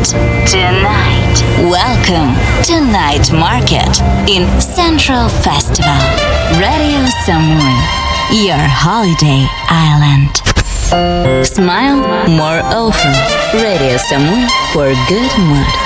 Tonight. Welcome to Night Market in Central Festival. Radio Samui, your holiday island. Smile more often. Radio Samui for good mood.